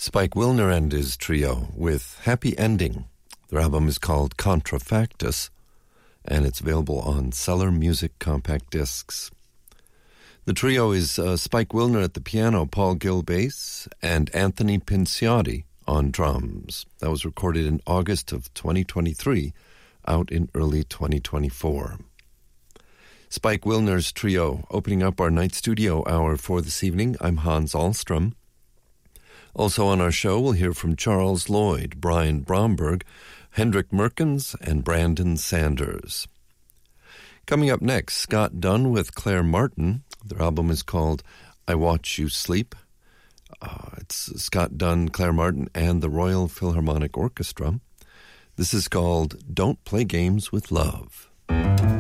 Spike Wilner and his trio with Happy Ending. Their album is called Contrafactus, and it's available on Cellar Music compact discs. The trio is Spike Wilner at the piano, Paul Gill bass, and Anthony Pinciotti on drums. That was recorded in August of 2023, out in early 2024. Spike Wilner's trio opening up our night studio hour for this evening. I'm Hans Ahlstrom. Also on our show, we'll hear from Charles Lloyd, Brian Bromberg, Hendrik Merkens, and Brandon Sanders. Coming up next, Scott Dunn with Claire Martin. Their album is called I Watch You Sleep. It's Scott Dunn, Claire Martin, and the Royal Philharmonic Orchestra. This is called Don't Play Games with Love.